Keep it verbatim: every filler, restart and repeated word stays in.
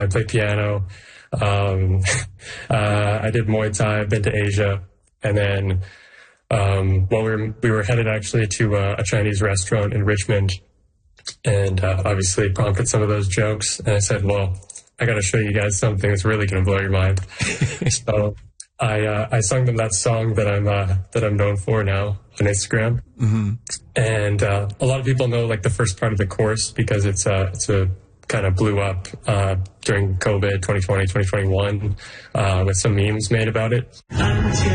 I play piano. Um, uh, I did Muay Thai. I've been to Asia. And then, um, well, we were, we were headed actually to uh, a Chinese restaurant in Richmond, and uh, obviously prompted some of those jokes. And I said, well, I got to show you guys something that's really going to blow your mind. So I uh, I sung them that song that I'm uh, that I'm known for now on Instagram. Mm-hmm. And uh, a lot of people know like the first part of the chorus because it's a it's a kind of blew up uh, during COVID twenty twenty, twenty twenty-one uh, with some memes made about it.